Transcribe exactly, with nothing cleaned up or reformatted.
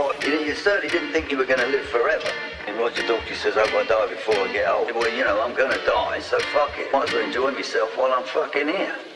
what? You, you certainly didn't think you were going to live forever. And Roger Daltrey says, I hope I die before I get old. Well, you know, I'm going to die, so fuck it. Might as well enjoy myself while I'm fucking here.